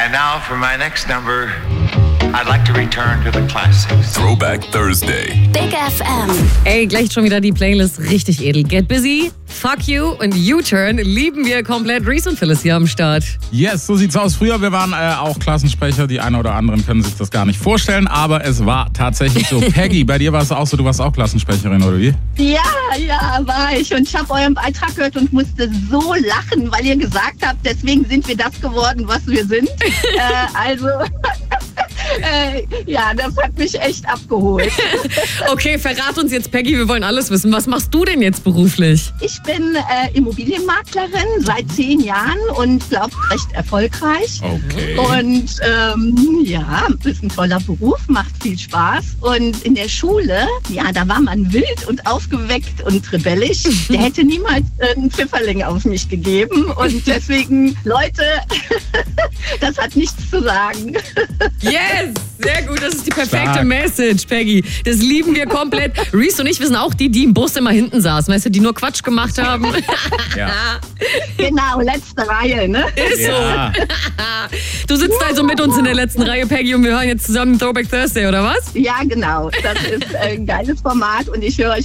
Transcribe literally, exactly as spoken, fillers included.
And now for my next number, I'd like to return to the classics. Throwback Thursday. Big F M. Ey, gleich schon wieder die Playlist richtig edel. Get Busy, Fuck You und U-Turn lieben wir komplett. Reese und Phyllis hier am Start. Yes, so sieht's aus. Früher, wir waren äh, auch Klassensprecher. Die einen oder anderen können sich das gar nicht vorstellen, aber es war tatsächlich so. Peggy, bei dir war es auch so, du warst auch Klassensprecherin, oder wie? Ja, ja, war ich. Und ich habe euren Beitrag gehört und musste so lachen, weil ihr gesagt habt, deswegen sind wir das geworden, was wir sind. äh, also... Äh, ja, das hat mich echt abgeholt. Okay, verrat uns jetzt, Peggy, wir wollen alles wissen. Was machst du denn jetzt beruflich? Ich bin äh, Immobilienmaklerin seit zehn Jahren und glaube recht erfolgreich. Okay. Und ähm, ja, ist ein toller Beruf, macht viel Spaß. Und in der Schule, ja, da war man wild und aufgeweckt und rebellisch. Der hätte niemals äh, einen Pfifferling auf mich gegeben. Und deswegen, Leute, das hat nichts zu sagen. Yes, sehr gut. Das ist die perfekte Stark. Message, Peggy. Das lieben wir komplett. Reese und ich, wir sind auch die, die im Bus immer hinten saßen. Weißt du, die nur Quatsch gemacht haben. Ja. Genau, letzte Reihe, ne? Ist so. Ja. Du sitzt also mit uns in der letzten Reihe, Peggy, und wir hören jetzt zusammen Throwback Thursday, oder was? Ja, genau. Das ist ein geiles Format und ich höre euch